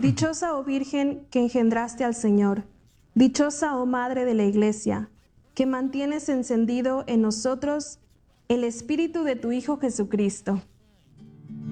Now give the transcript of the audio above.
Dichosa, oh Virgen, que engendraste al Señor. Dichosa, oh Madre de la Iglesia, que mantienes encendido en nosotros el Espíritu de tu Hijo Jesucristo.